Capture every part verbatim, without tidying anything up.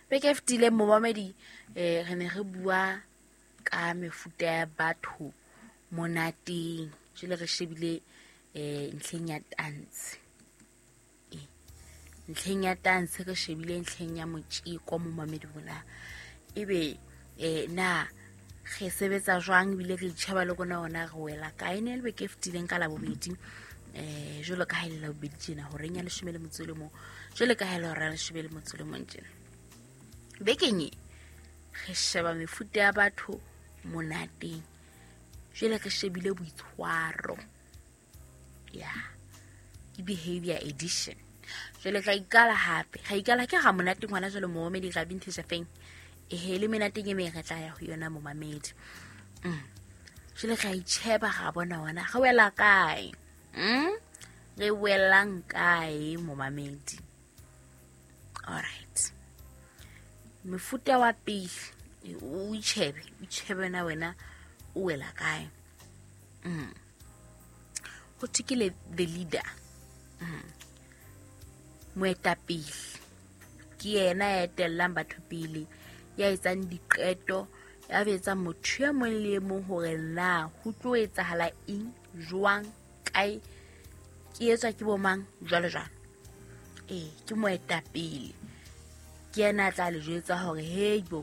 Beke fetile momamedi eh re ne re bua ka mefuta ya batho monateng jele re shebile eh ntlheng ya tanse eh ntlheng ya tanse re shebile ntlheng ya motjeko momamedi bona ebe eh na re sebetsa jwang bile re tshaba le gona ona re wela ka ene le beke fetile ka la bobedi eh jolo ka haela la bobedi tjena ho renya le shemele motswele mo jole ka haela ra le shebele motswele mo ntjena bekenye re sheba mefuta ya batho monateng jele re shebile boitshwaro ya ke behavior edition jele ga ikala hape ga ikala ke ga monateng hona jole mo momedi ga binthi sefeng e hele menateng e me re tla ya ho yona mo mamedi mm jele ga itsheba ga bona wana ga wela kae mm re welang kae mo mamedi. All right, mefuta wa pele o itshebe itshebe na wena o wela kae mm go tikile the leader mm moetapele ke yena ya etellang batho pele ya etsang diqeto ya betsa motho ya mong le mong hore na ho tlo etsahala eng jwang kae ke etswa ke bomang jwale jwale eh ke moetapele ke yena tla le jwetsa hore hey bo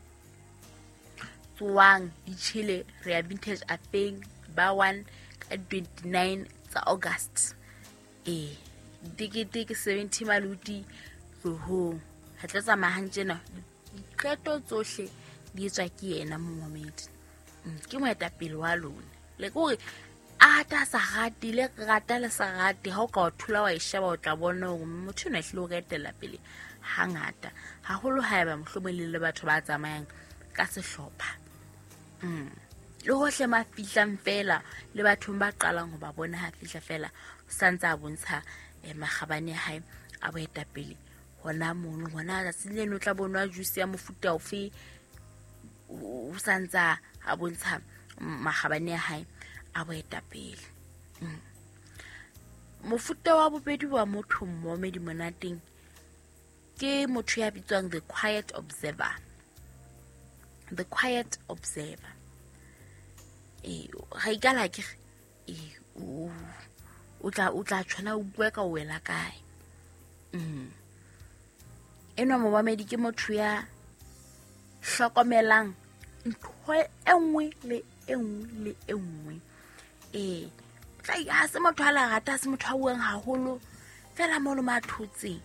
tswang ditshile re ya vintage apeng ba one ka twenty-nine tsa August eh dikete ke seventy maluti ho ha tla tsamaya tjena qeto tsohle di etswa ke yena momamedi ke moetapele wa lona le gore a ta sa gati le rata le sa gati ha o ka o thula wa isheba o tla bona hore motho ne hlile o retela pele hangata haholo haeba mohlomong le batho ba tsamayang ka sehlopha mm le hohle mafihlang fela le batho ba qalang ho ba bona ha fihla fela santsa a bontsha magabane ya hae a boetapele hona mono hona la sileno tla bonwa juice ya mofuta ofe o santsa a bontsha magabane ya hae a boetapele mm mofuta wa bobedi wa motho mmomedi monateng ke motho ya bitswang the quiet observer. The quiet observer eh ga ikala ke eh o o tla o tla tshwana o bua ka wela kae mm eno momamedi ke motho ya hlokomelang ntho e nngwe le e nngwe le e nngwe eh tla ya se motho a la rata se motho a buang haholo fela mo lo mathutse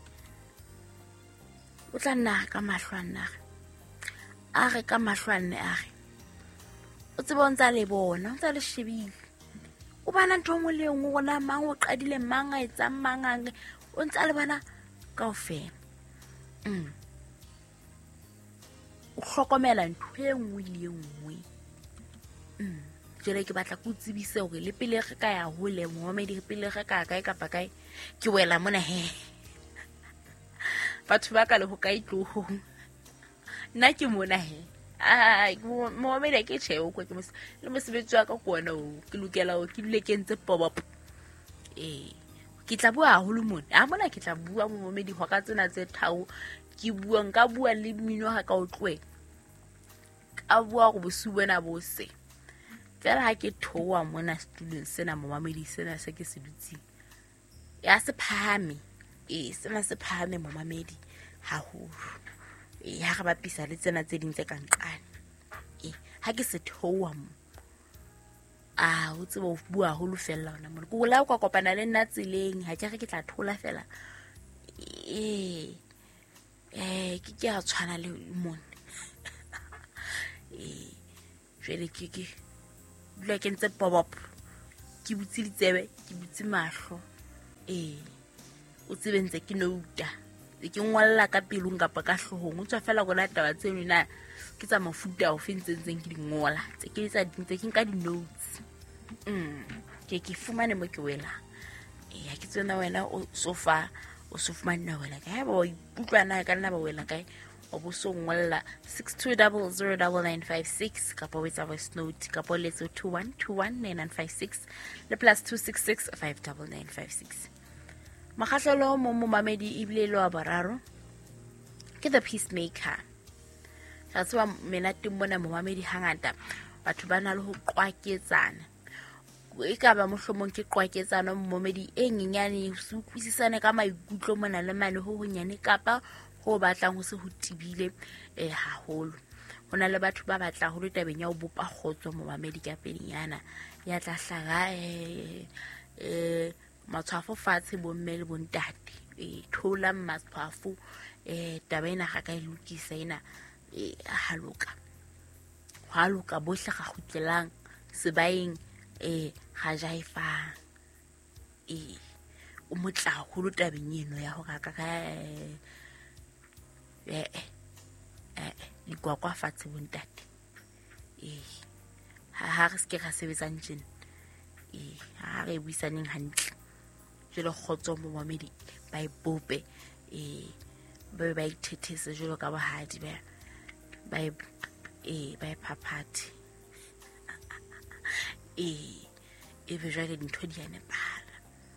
o tla nna ka mahlwana a re ka mahlwane a re o tseba ntse le bona ntse le shebile o bana ntho ngwe le ngwe gona mang o qadile mang a etsa mangang o ntse le bana kaofela mm o hlokomela ntho e nngwe le nngwe mm jere ke batla go tsebise hore le pele re ka ya hole momamedi re pele re ka kae kapa kae ke wela mona he batho ba ka le ho kae tloho nna ke mona he ai momamedi ke tsheo ko ke le mosebetsi wa ka ko ona o ke lokela o ke dule ke ntse popop eh ke tla bua haholo mona a mona ke tla bua momamedi ho ka tsena tse thao ke bua nka bua le mmino ha ka o tloe ka bua go bosu bona bose fela ha ke thoa mona student sena momamedi sena se ke se dutsi ya se phahame eh sena se phahame momamedi haholo eh ha ga ba pisa le tsena tse ding tse kanqane eh ha ke se thoa mo a o tsebo bua haholo fela ona mo go la kwa kopana le nna tseleng ha ke re ke tla thola fela eh eh ke ke a tshwana le mona eh jele ke ke dula ke ntse popop ke butsi ditsebe ke butsi mahlo eh o tsebe ntse ke nouta ke ngwalla ka pelong kapa ka hlohong o tswa fela gona taba tseno na ke tsa mafuta o fentseng ke di ngola tse ke tsa dintse ke nka di notes mm ke ke fumane mo ke wela eh ha ke tsena wena o sofa o sofumana wela ka ba o iputlwana ka nna ba wela kae o bo so ngolla six two zero zero nine nine five six kapa o etsa voice note kapa letso two one two one nine nine five six le plus two six six five nine nine five six. Makgahlelo mo momamedi ibile lo a boraro ke the peacemaker. Ga se wa menate mona momamedi hangata batho ba na le ho qwaketsana. E ka ba mohlomong ke qwaketsana momamedi e nyenyane se utlwisisane ka maikutlo mona le mane ho honyane kapa ho batlang ho se ho tibile eh haholo. Hona le batho ba batla ho le tabeng ya ho bopa khotso momamedi ka pedinyana ya tla hlaga eh eh matshwafo fatshe bo mme le bontate e thola matshwafo eh taba ena ga ka ilukisa ena e haloka haloka bohle ga khutlelang sebaeng eh ga jaifa e o motla ho lo tabeng eno ya ho ka ka eh eh eh likwakwa fatshe bontate eh ha ha re ske ga sebetsang tjena eh ha re buisaneng hantle jelo khotso momamedi ba ipope eh ba ba ithethese jelo ka bohadi ba ba eh ba phaphathi eh e be jale dintho di ane pala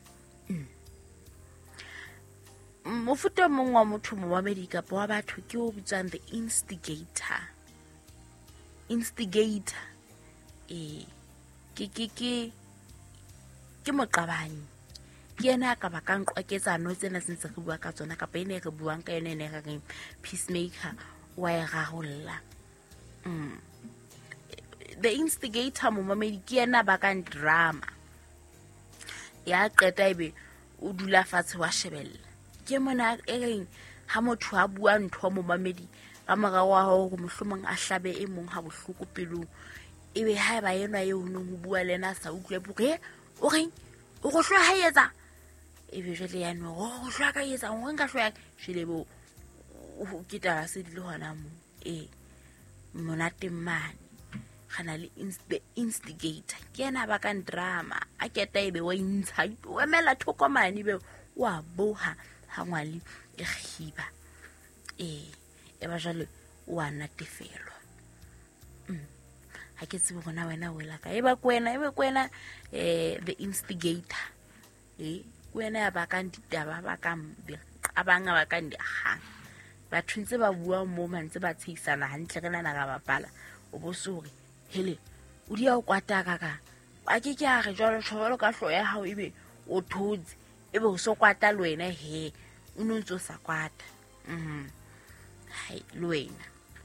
mofuta mongwe wa motho momamedi ka wa batho ke o bitsang the instigator instigator eh ke ke ke ke moqabani ke ena ka ba ka nqwaketsano tsena sentse re bua ka tsona ka ene re buang ka ene ene re peacemaker wa e rarolla mm the instigator momamedi ke ena ba ka drama ya qeta ibe o dula fatshe wa shebella ke mona e reng ha motho a bua ntho momamedi ka mora wa ho mohlomong a hlabe e mong ha bohloko pelong ebe ha ba yena eo no ho bua lena sa utlwe bore o reng o go hlwa haetsa ebe jele ya no go hlwa ka etsa o nka hlwa shele bo o kita se dile hona mo e monate man kana le the instigator ke ena ba ka drama a keta ebe wa intsha o emela thokomane be wa boha hangwali e khiba e e ba jale wa natefelo mm ha ke tsebe bona wena wela ka e ba kwena e be kwena eh the instigator e kwena ba ka ditaba ba ka mbe abanga ba ka ndi ha ba thuntse ba bua mo mantse ba tshisana hantle rena na ga bapala o bosore hele o dia o kwata ka ka a ke ke a re jalo tsholo ka hlo ya hao ebe o thotse ebe o so kwata lwena he o ntso sa kwata mhm hai lwena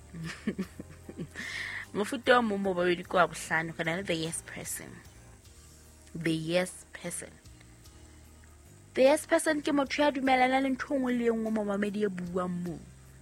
mofuta wa mo ba di kwa bohlano kana le the yes person the yes person the yes person ke motho ya dumelana le ntho ngwe le ngwe mo mamedi e buang mo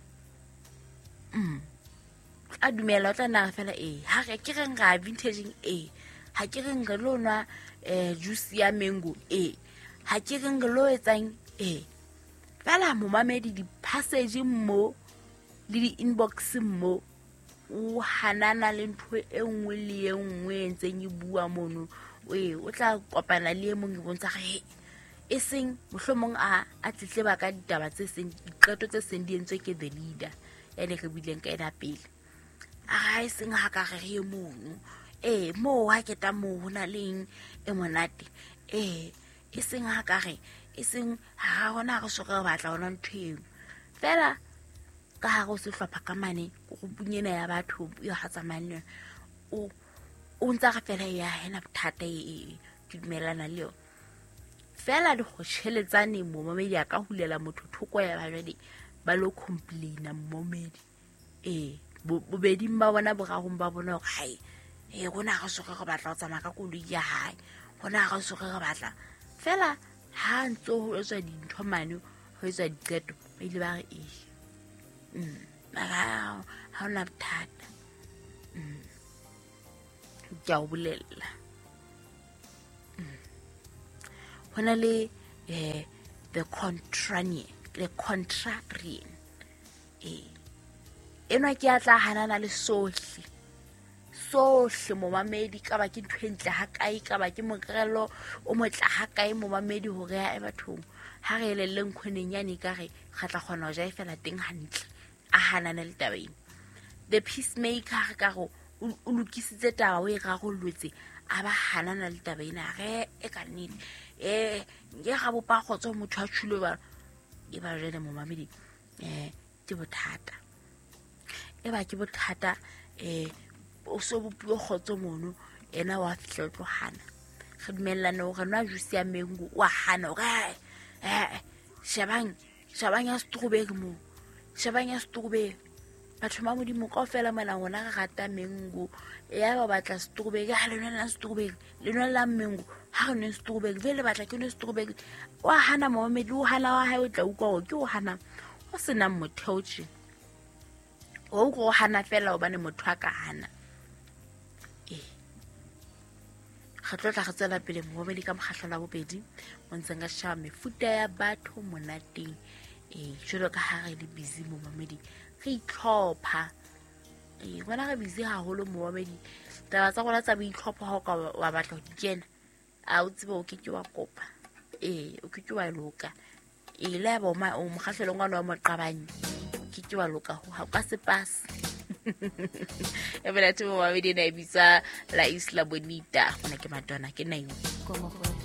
mm a dumela tla na fela eh ha re ke reng ga vintaging eh ha ke reng re lo nwa eh juice ya mango eh ha ke reng lo etsang eh fela mo mamedi di passage mo le di inbox mo o hanana le ntho e nngwe le e nngwe ntseng e bua mono we o tla kopana le mong e bontsha ge e seng mohlomong a a tlitle ba ka ditaba tse seng diqeto tse seng di entswe ke the leader ya le re bileng ka ena pele a ga e seng ha ka re mono eh mo ha keta mo hona leng e monate eh e seng ha ka re e seng ha hona go soka batla hona ntweng fela ka ha go se hlopha ka mane go punyena ya batho yo hatsamane o o ntsa ga fela ya hena bothata e dumelana le yo fela di go tšheletsane mo momedi ya ka hulela motho thoko ya ba jwadi ba lo complaina momedi eh bobedi mba bona boragong ba bona go hai e gona go soka go batla go tsamaya ka koloi ya hae gona go soka go batla fela ha ntso ho etswa dintho mane ho etswa diqeto ba ile ba re e mm aga ha ona bothata mm ke a o bolella mm hona le eh the contrarian the contrarian eh eno ke atla hanana le sohle sohle mo mamedi ka ba ke ntwentle ha kae ka ba ke mokrelo o motla ha kae mo mamedi ho re a bathong ha re le leng khoneng yani ka re khatla khona ja e fela teng hantle a hanana le tabeng the peacemaker ka go o lokisitse taba o e ragollotse a ba hanana le tabeng a re e ka nnete eh nge ga bopa khotso motho a tshule ba e ba jele mo mamedi eh ke bothata e ba ke bothata eh o so bopio khotso mono ena wa fihla tlohana re dumellana o re nwa juice ya mengu wa hana o ga eh shabang shabang ya strawberry mo shabang ya strawberry batho ba modimo kaofela mona gona ga rata mengu ya ba batla strawberry ha le nwa strawberry le nwa la mengu ha re nwa strawberry vele batla ke nwa strawberry wa hana mo me lu hana wa ha o tla utlwa ke o hana o sena motheochi o go hana fela o bane motho a ka hana eh ga tlotla ga tsela pele mo be di ka mogahlo la bobedi mo ntseng ga sha mefuta ya batho monateng eh jolo ka ha re di busy mo mamedi re itlhopha eh bona ga busy ha holo mo mamedi taba tsa gona tsa bo itlhopha ho ka wa batla di kena a o tsebe o ke ke wa kopa eh o ke ke wa loka e le ba ma o mogahlo ngwana wa moqabanye ke ke wa loka ho ha ka se pass e bela temo mamedi na e bitsa La Isla Bonita gona ke Madonna ke nai.